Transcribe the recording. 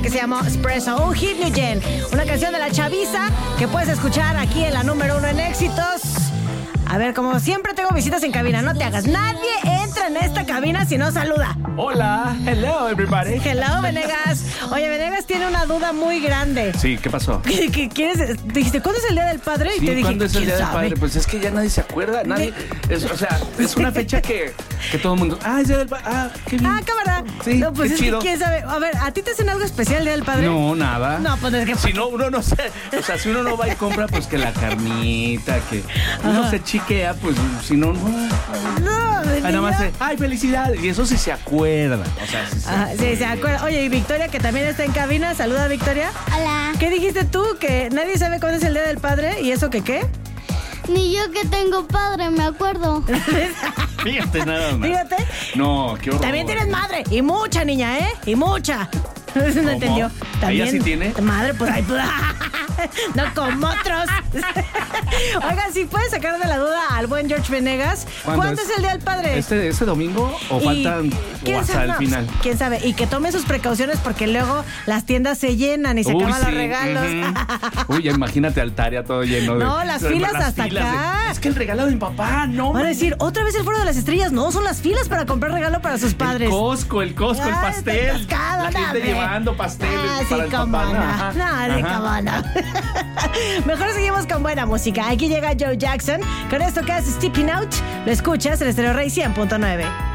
que se llama Espresso, un hit New Gen, una canción de la chaviza que puedes escuchar aquí en la número 1 en éxitos. A ver, como siempre tengo visitas en cabina, no te hagas. Nadie entra en esta cabina si no saluda. Hola, hello everybody. Hello, Venegas. Oye, Venegas tiene una duda muy grande. Sí, ¿qué pasó? ¿Qué quieres? Dijiste, ¿cuándo es el Día del Padre? Y Sí, te dije, ¿cuándo es el ¿quién Día del sabe? Padre? Pues es que ya nadie se acuerda, nadie. Es una fecha que todo el mundo. Es Día del Padre. Qué bien. Cámara. Sí, No, pues qué es chido. que quién sabe. A ver, ¿a ti te hacen algo especial el Día del Padre? No, nada. No, pues es que... Si no, uno no sé. O sea, si uno no va y compra, pues que la carnita, que uno se chiquea, pues si no, no. No, Nada más ¡ay, felicidad! Y eso sí se acuerda. O sea, sí, se acuerda. Oye, y Victoria, que también está en cabina. Saluda, Victoria. Hola. ¿Qué dijiste tú? ¿Que nadie sabe cuándo es el Día del Padre? ¿Y eso que qué? Ni yo que tengo padre, me acuerdo. Fíjate nada más. Fíjate. No, qué horror. También tienes madre. Y mucha, niña, ¿eh? Y mucha. No entendió. ¿Ella sí tiene? Madre, pues ahí. No como otros. Oigan, si puedes sacar de la duda al buen George Venegas. ¿Cuándo es el Día del Padre? ¿Este domingo o Y faltan ¿quién o hasta sabe? el No, final? ¿Quién sabe? Y que tome sus precauciones porque luego las tiendas se llenan y se acaban los regalos. Uy, ya imagínate Altaria todo lleno de... No, las filas hasta acá. Es que el regalo de mi papá, no. Van a decir, otra vez el Foro de las Estrellas. No, son las filas para comprar regalo para sus padres. El Costco, el Ay, pastel. atascado, La gente hombre. llevando pasteles para el cómo papá. no. Ajá, No, sí, ajá. cómo no. Mejor seguimos con buena música. Aquí llega Joe Jackson con esto que es Stepping Out. Lo escuchas en Stereo Rey 100.9.